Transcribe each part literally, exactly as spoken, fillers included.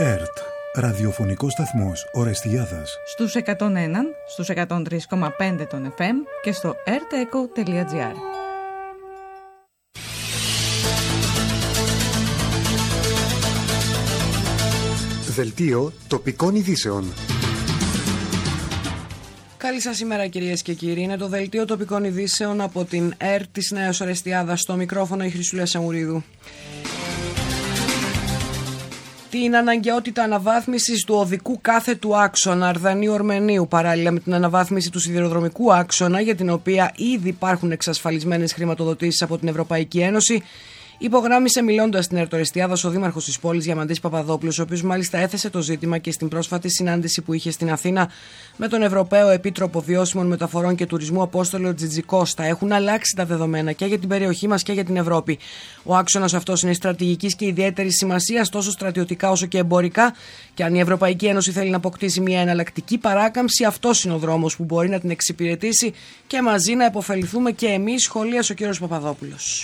ΕΡΤ, ραδιοφωνικός σταθμός Ορεστιάδας. Στους εκατόν ένα, στους εκατόν τρία κόμμα πέντε των εφ εμ και στο ερτεκο τελεία τζι άρ. Δελτίο τοπικών ειδήσεων. Καλή σας ημέρα κυρίες και κύριοι. Είναι το Δελτίο τοπικών ειδήσεων από την ΕΡΤ της Νέας Ορεστιάδας. Στο μικρόφωνο η Χρυσούλα Σαμουρίδου. Την αναγκαιότητα αναβάθμισης του οδικού κάθετου άξονα Αρδανίου-Ορμενίου, παράλληλα με την αναβάθμιση του σιδηροδρομικού άξονα, για την οποία ήδη υπάρχουν εξασφαλισμένες χρηματοδοτήσεις από την Ευρωπαϊκή Ένωση, υπογράμμισε μιλώντας στην ΕΡΤ Ορεστιάδας ο Δήμαρχος της πόλης Διαμαντής Παπαδόπουλος, ο οποίος μάλιστα έθεσε το ζήτημα και στην πρόσφατη συνάντηση που είχε στην Αθήνα με τον Ευρωπαίο Επίτροπο Βιώσιμων Μεταφορών και Τουρισμού Απόστολο Τζιτζικώστα. Έχουν αλλάξει τα δεδομένα και για την περιοχή μας και για την Ευρώπη. Ο άξονας αυτός είναι στρατηγικής και ιδιαίτερης σημασίας, τόσο στρατιωτικά όσο και εμπορικά, και αν η Ευρωπαϊκή Ένωση θέλει να αποκτήσει μια εναλλακτική παράκαμψη, αυτός είναι ο δρόμος που μπορεί να την εξυπηρετήσει και μαζί να επωφεληθούμε και εμείς, σχολίασε ο κ. Παπαδόπουλος.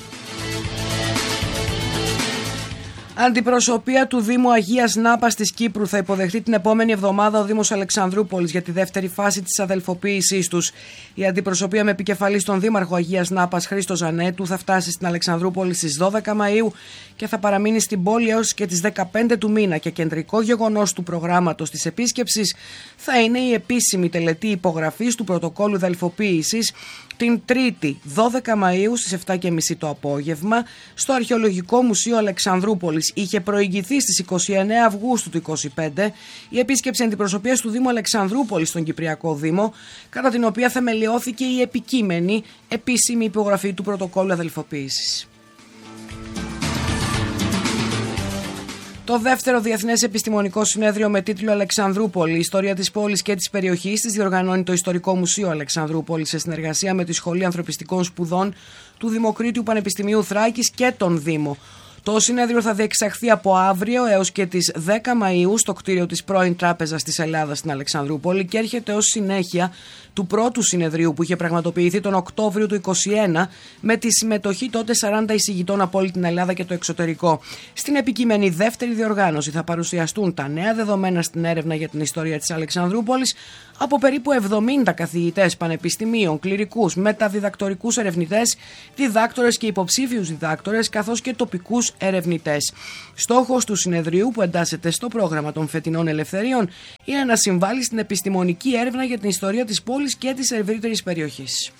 Αντιπροσωπεία του Δήμου Αγίας Νάπας της Κύπρου θα υποδεχτεί την επόμενη εβδομάδα ο Δήμος Αλεξανδρούπολης για τη δεύτερη φάση της αδελφοποίησής τους. Η αντιπροσωπεία με επικεφαλή στον Δήμαρχο Αγίας Νάπας Χρήστο Ζανέτου θα φτάσει στην Αλεξανδρούπολη στις δώδεκα Μαΐου και θα παραμείνει στην πόλη έως και τις δεκαπέντε του μήνα, και κεντρικό γεγονός του προγράμματος της επίσκεψης θα είναι η επίσημη τελετή υπογραφής του πρωτοκόλου αδελφοποίησης την Τρίτη δώδεκα Μαΐου στις επτά και μισή το απόγευμα στο Αρχαιολογικό Μουσείο Αλεξανδρούπολης. Είχε προηγηθεί στις είκοσι εννέα Αυγούστου του είκοσι πέντε η επίσκεψη αντιπροσωπείας του Δήμου Αλεξανδρούπολης στον Κυπριακό Δήμο, κατά την οποία θεμελιώθηκε η επικείμενη επίσημη υπογραφή του πρωτοκόλου αδελφοποίησης. Το δεύτερο Διεθνές Επιστημονικό Συνέδριο με τίτλο Αλεξανδρούπολη, η ιστορία της πόλης και της περιοχής της διοργανώνει το Ιστορικό Μουσείο Αλεξανδρούπολης σε συνεργασία με τη Σχολή Ανθρωπιστικών Σπουδών του Δημοκρίτιου Πανεπιστημίου Θράκης και τον Δήμο. Το συνέδριο θα διεξαχθεί από αύριο έως και τις δέκα Μαΐου στο κτίριο της πρώην Τράπεζας της Ελλάδας στην Αλεξανδρούπολη και έρχεται ως συνέχεια του πρώτου συνεδρίου που είχε πραγματοποιηθεί τον Οκτώβριο του είκοσι ένα με τη συμμετοχή τότε σαράντα εισηγητών από όλη την Ελλάδα και το εξωτερικό. Στην επικείμενη δεύτερη διοργάνωση θα παρουσιαστούν τα νέα δεδομένα στην έρευνα για την ιστορία της Αλεξανδρούπολης από περίπου εβδομήντα καθηγητές πανεπιστημίων, κληρικούς, μεταδιδακτορικούς ερευνητές, διδάκτορες και υποψήφιους διδάκτορες, καθώς και τοπικούς ερευνητές. Στόχος του συνεδρίου, που εντάσσεται στο πρόγραμμα των φετινών ελευθερίων, είναι να συμβάλλει στην επιστημονική έρευνα για την ιστορία της πόλης και της ευρύτερης περιοχής.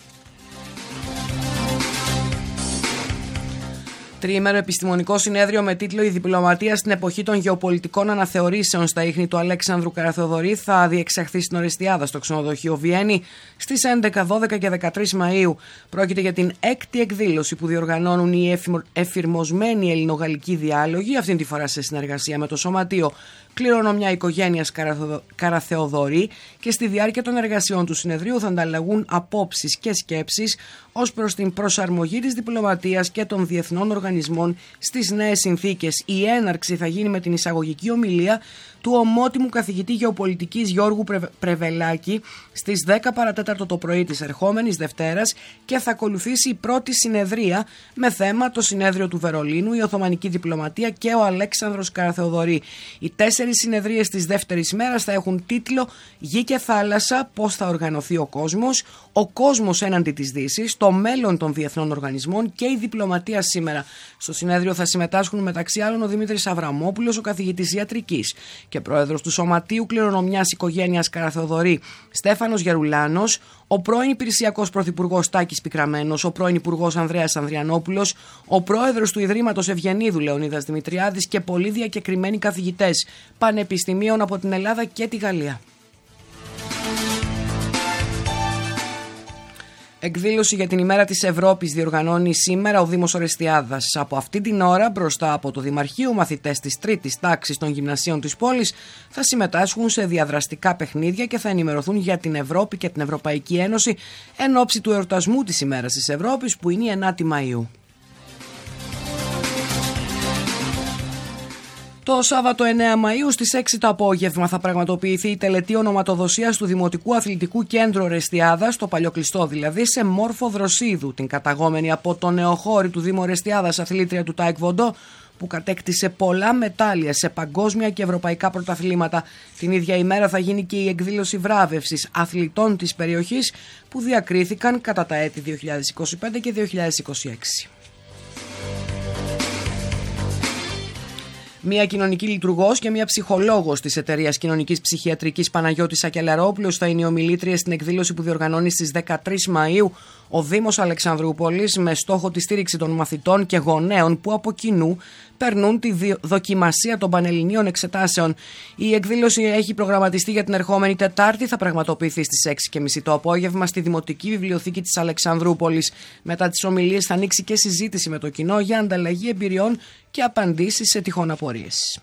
Τριήμερο επιστημονικό συνέδριο με τίτλο «Η διπλωματία στην εποχή των γεωπολιτικών αναθεωρήσεων» στα ίχνη του Αλέξανδρου Καραθεοδωρή θα διεξαχθεί στην Ορεστιάδα στο ξενοδοχείο Βιέννη στις έντεκα, δώδεκα και δεκατρείς Μαΐου. Πρόκειται για την έκτη εκδήλωση που διοργανώνουν οι εφηρμοσμένοι ελληνογαλλικοί διάλογοι, αυτήν τη φορά σε συνεργασία με το Σωματείο Κληρονομιά Οικογένειας Καραθεοδωρή, και στη διάρκεια των εργασιών του συνεδρίου θα ανταλλαγούν απόψεις και σκέψεις ως προς την προσαρμογή της διπλωματίας και των διεθνών οργανισμών στις νέες συνθήκες. Η έναρξη θα γίνει με την εισαγωγική ομιλία του ομότιμου καθηγητή γεωπολιτικής Γιώργου Πρεβελάκη στις δέκα παρατέταρτο το πρωί της ερχόμενης Δευτέρας και θα ακολουθήσει η πρώτη συνεδρία με θέμα το συνέδριο του Βερολίνου, η Οθωμανική διπλωματία και ο Αλέξανδρος Καραθεοδωρή. Οι τέσσερις συνεδρίες της δεύτερης μέρας θα έχουν τίτλο «Γη και θάλασσα, πώς θα οργανωθεί ο κόσμος», «Ο κόσμος έναντι της Δύσης», «Το μέλλον των διεθνών οργανισμών» και «Η διπλωματία σήμερα». Στο συνέδριο θα συμμετάσχουν μεταξύ άλλων ο Δημήτρης Αβραμόπουλος, ο καθηγητής ιατρικής και πρόεδρος του Σωματείου Κληρονομιάς Οικογένειας Καραθεοδωρή Στέφανος Γερουλάνος, ο πρώην υπηρεσιακός πρωθυπουργός Τάκης Πικραμένος, ο πρώην υπουργός Ανδρέας Ανδριανόπουλος, ο πρόεδρος του Ιδρύματος Ευγενίδου Λεωνίδας Δημητριάδης και πολλοί διακεκριμένοι καθηγητές πανεπιστημίων από την Ελλάδα και τη Γαλλία. Εκδήλωση για την ημέρα της Ευρώπης διοργανώνει σήμερα ο Δήμος Ορεστιάδας. Από αυτή την ώρα, μπροστά από το Δημαρχείο, μαθητές της τρίτης τάξης των γυμνασίων της πόλης θα συμμετάσχουν σε διαδραστικά παιχνίδια και θα ενημερωθούν για την Ευρώπη και την Ευρωπαϊκή Ένωση εν ώψη του εορτασμού της ημέρας της Ευρώπης, που είναι η ενάτη Μαΐου. Το Σάββατο εννέα Μαΐου στις έξι το απόγευμα θα πραγματοποιηθεί η τελετή ονοματοδοσίας του Δημοτικού Αθλητικού Κέντρου Ορεστιάδας, το παλιοκλειστό δηλαδή, σε Μόρφο Δροσίδου, την καταγόμενη από το νεοχώρη του Δήμου Ορεστιάδας αθλήτρια του Τάικβοντο, που κατέκτησε πολλά μετάλλια σε παγκόσμια και ευρωπαϊκά πρωταθλήματα. Την ίδια ημέρα θα γίνει και η εκδήλωση βράβευσης αθλητών της περιοχής που διακρίθηκαν κατά τα έτη δύο χιλιάδες είκοσι πέντε και δύο χιλιάδες είκοσι έξι. Μία κοινωνική λειτουργός και μία ψυχολόγος της εταιρείας κοινωνικής ψυχιατρικής Παναγιώτης Σακελαρόπουλος θα είναι οι ομιλήτριες στην εκδήλωση που διοργανώνει στις δεκατρείς Μαΐου ο Δήμος Αλεξανδρούπολης με στόχο τη στήριξη των μαθητών και γονέων που από κοινού περνούν τη δοκιμασία των πανελληνίων εξετάσεων. Η εκδήλωση έχει προγραμματιστεί για την ερχόμενη Τετάρτη, θα πραγματοποιηθεί στις έξι και μισή το απόγευμα στη Δημοτική Βιβλιοθήκη της Αλεξανδρούπολης. Μετά τις ομιλίες θα ανοίξει και συζήτηση με το κοινό για ανταλλαγή εμπειριών και απαντήσεις σε τυχόν απορίες.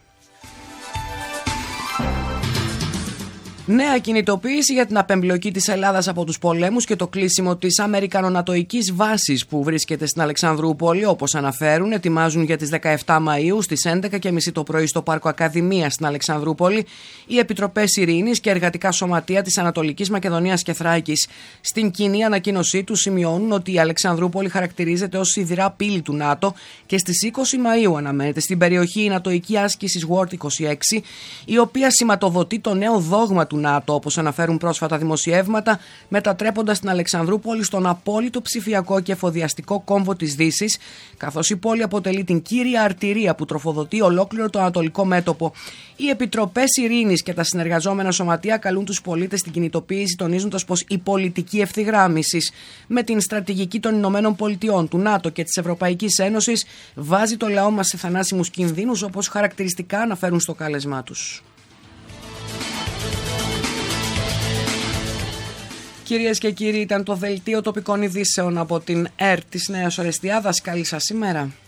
Νέα κινητοποίηση για την απεμπλοκή της Ελλάδας από τους πολέμους και το κλείσιμο της Αμερικανονατοικής βάσης που βρίσκεται στην Αλεξανδρούπολη, όπως αναφέρουν, ετοιμάζουν για τις δεκαεπτά Μαΐου στις έντεκα και μισή το πρωί στο Πάρκο Ακαδημίας στην Αλεξανδρούπολη οι Επιτροπές Ειρήνης και Εργατικά Σωματεία της Ανατολικής Μακεδονίας και Θράκης. Στην κοινή ανακοίνωσή τους σημειώνουν ότι η Αλεξανδρούπολη χαρακτηρίζεται ως σιδηρά πύλη του ΝΑΤΟ και στις είκοσι Μαΐου αναμένεται στην περιοχή η Νατοική άσκηση Word είκοσι έξι, η οποία σηματοδοτεί το νέο δόγμα του ΝΑΤΟ, όπως αναφέρουν πρόσφατα δημοσιεύματα, μετατρέποντας την Αλεξανδρούπολη στον απόλυτο ψηφιακό και εφοδιαστικό κόμβο της Δύσης, καθώς η πόλη αποτελεί την κύρια αρτηρία που τροφοδοτεί ολόκληρο το ανατολικό μέτωπο. Οι Επιτροπές Ειρήνης και τα συνεργαζόμενα σωματεία καλούν τους πολίτες στην κινητοποίηση, τονίζοντας πως η πολιτική ευθυγράμμισης με την στρατηγική των Ηνωμένων Πολιτειών, του ΝΑΤΟ και της Ευρωπαϊκής Ένωσης βάζει το λαό μας σε θανάσιμους κινδύνους, όπως χαρακτηριστικά αναφέρουν στο κάλεσμά τους. Κυρίες και κύριοι, ήταν το δελτίο τοπικών ειδήσεων από την ΕΡΤ της Νέας Ορεστιάδας. Καλή σας ημέρα.